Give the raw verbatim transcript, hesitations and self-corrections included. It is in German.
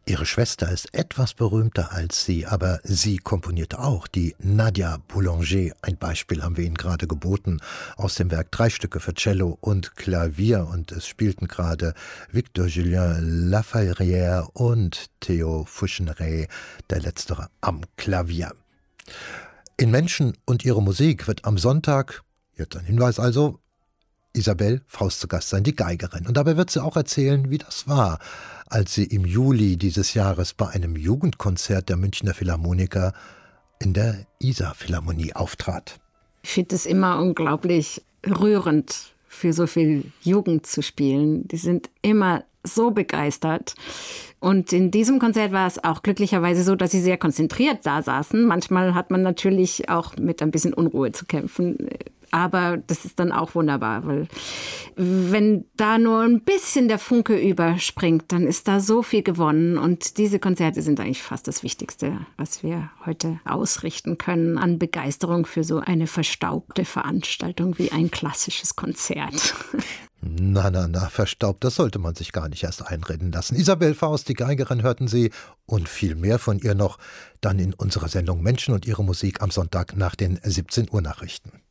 Ihre Schwester ist etwas berühmter als sie, aber sie komponierte auch. Die Nadia Boulanger, ein Beispiel haben wir Ihnen gerade geboten, aus dem Werk Drei Stücke für Cello und Klavier. Und es spielten gerade Victor-Julien Laferrière und Theo Fouchenray, der letztere am Klavier. In Menschen und ihre Musik wird am Sonntag, jetzt ein Hinweis also, Isabelle Faust zu Gast sein, die Geigerin. Und dabei wird sie auch erzählen, wie das war, als sie im Juli dieses Jahres bei einem Jugendkonzert der Münchner Philharmoniker in der Isar-Philharmonie auftrat. Ich finde es immer unglaublich rührend, für so viel Jugend zu spielen. Die sind immer so begeistert. Und in diesem Konzert war es auch glücklicherweise so, dass sie sehr konzentriert da saßen. Manchmal hat man natürlich auch mit ein bisschen Unruhe zu kämpfen. Aber das ist dann auch wunderbar, weil wenn da nur ein bisschen der Funke überspringt, dann ist da so viel gewonnen. Und diese Konzerte sind eigentlich fast das Wichtigste, was wir heute ausrichten können an Begeisterung für so eine verstaubte Veranstaltung wie ein klassisches Konzert. Na, na, na, verstaubt, das sollte man sich gar nicht erst einreden lassen. Isabelle Faust, die Geigerin, hörten Sie und viel mehr von ihr noch dann in unserer Sendung Menschen und ihre Musik am Sonntag nach den siebzehn Uhr Nachrichten.